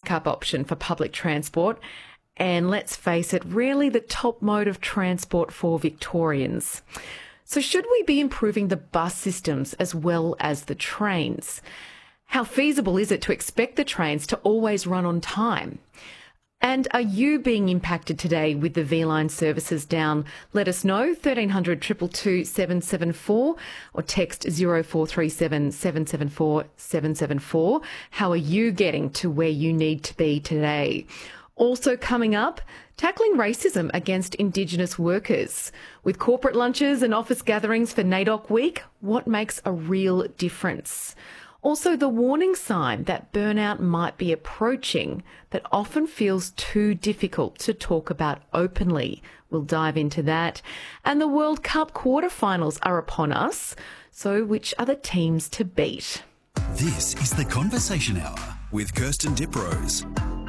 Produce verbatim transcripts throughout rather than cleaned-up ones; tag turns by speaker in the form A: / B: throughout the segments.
A: backup option for public transport. And let's face it, really the top mode of transport for Victorians. So should we be improving the bus systems as well as the trains? How feasible is it to expect the trains to always run on time? And are you being impacted today with the V-Line services down? Let us know, thirteen hundred, two two two, seven seven four or text zero four three seven, seven seven four, seven seven four. How are you getting to where you need to be today? Also coming up, tackling racism against Indigenous workers. With corporate lunches and office gatherings for NAIDOC Week, what makes a real difference? Also, the warning sign that burnout might be approaching that often feels too difficult to talk about openly. We'll dive into that. And the World Cup quarterfinals are upon us. So which are the teams to beat?
B: This is the Conversation Hour with Kirsten Diprose.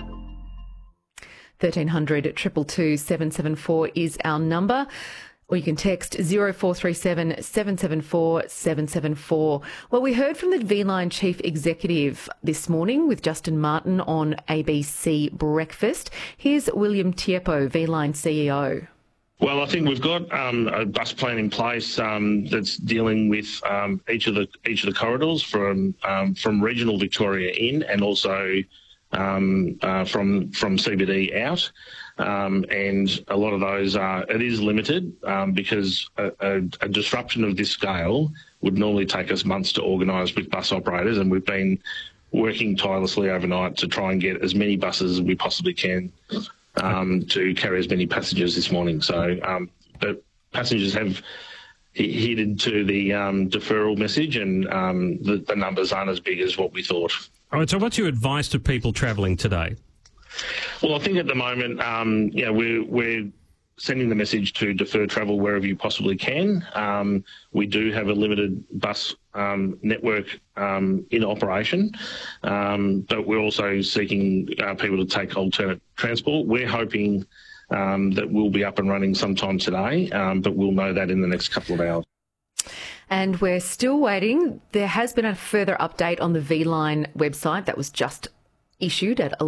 A: thirteen hundred, two two two, seven seven four is our number. Or you can text zero four three seven, seven seven four, seven seven four. Well, we heard from the V-Line Chief Executive this morning with Justin Martin on A B C Breakfast. Here's William Tiepo, V-Line C E O.
C: Well, I think we've got um, a bus plan in place um, that's dealing with um, each of the each of the corridors from um, from regional Victoria in, and also um, uh, from from C B D out. Um, and a lot of those are, it is limited um, because a, a, a disruption of this scale would normally take us months to organise with bus operators, and we've been working tirelessly overnight to try and get as many buses as we possibly can um, to carry as many passengers this morning. So um, the passengers have he- heeded to the um, deferral message, and um, the, the numbers aren't as big as what we thought.
D: All right, so what's your advice to people travelling today?
C: Well, I think at the moment, um, you know, we're, we're sending the message to defer travel wherever you possibly can. Um, we do have a limited bus um, network um, in operation, um, but we're also seeking uh, people to take alternate transport. We're hoping um, that we'll be up and running sometime today, um, but we'll know that in the next couple of hours.
A: And we're still waiting. There has been a further update on the V-Line website that was just issued at